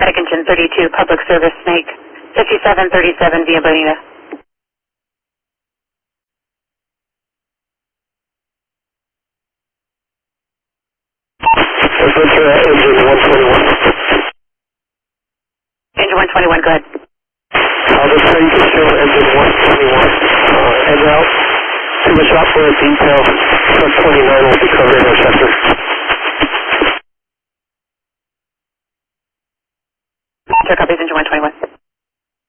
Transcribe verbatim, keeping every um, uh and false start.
Attic Engine thirty-two, Public Service Snake, fifty-seven thirty-seven via Bonita. Engine one twenty-one. Engine one twenty-one, go ahead. I'll just tell you to show engine one twenty-one. Uh, en route to the shop for a detail. Truck twenty-nine will be covered in our sector. Sure, copies.